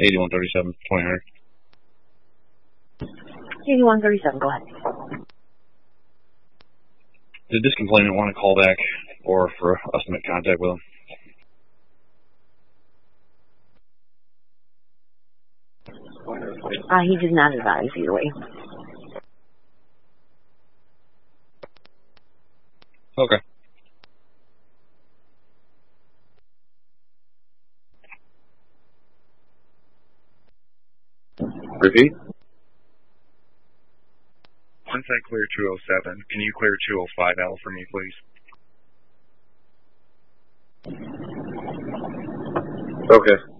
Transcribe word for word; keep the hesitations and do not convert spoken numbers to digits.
eighty-one thirty-seven, twenty hundred. eighty-one thirty-seven, go ahead. Did this complainant want to call back or for us to make contact with him? Uh, he did not advise either way. Okay. Repeat? Once I clear two oh seven, can you clear two oh five L for me, please? Okay.